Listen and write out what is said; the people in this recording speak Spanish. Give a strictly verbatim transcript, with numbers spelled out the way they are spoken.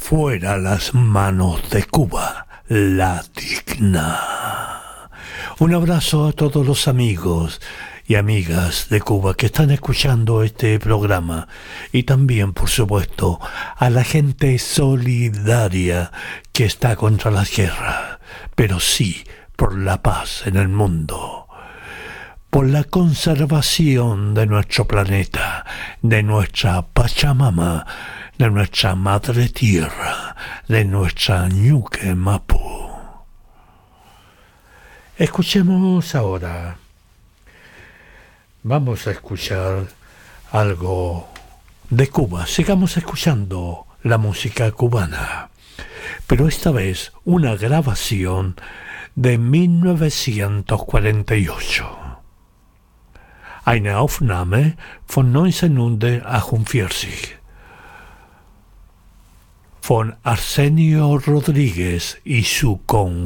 Fuera las manos de Cuba, la digna. Un abrazo a todos los amigos y amigas de Cuba que están escuchando este programa y también, por supuesto, a la gente solidaria que está contra la guerra, pero sí por la paz en el mundo, por la conservación de nuestro planeta, de nuestra Pachamama, de nuestra madre tierra, de nuestra Ñuque Mapu. Escuchemos ahora. Vamos a escuchar algo de Cuba. Sigamos escuchando la música cubana, pero esta vez una grabación de mil novecientos cuarenta y ocho. Eine Aufnahme von neunzehnhundertachtundvierzig von Arsenio Rodríguez y su conjunto.